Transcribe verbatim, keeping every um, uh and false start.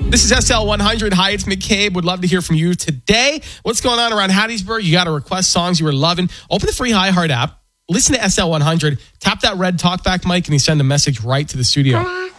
This is S L one hundred. Hi, it's McCabe. Would love to hear from you today. What's going on around Hattiesburg? You got to request songs you were loving. Open the free iHeart app. Listen to S L one hundred. Tap that red talkback mic and you send a message right to the studio.